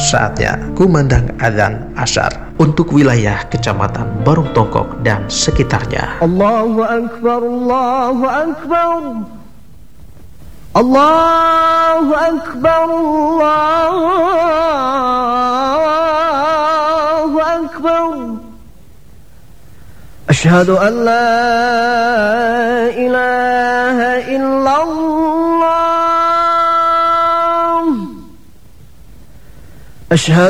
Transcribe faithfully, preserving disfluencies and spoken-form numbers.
saatnya kumandang azan asar untuk wilayah Kecamatan Barung Tongkok dan sekitarnya. Allahu Akbar, Allahu Akbar, Allahu Akbar, Allahu Akbar. Asyhadu an la ilaha illallah. Asyhadu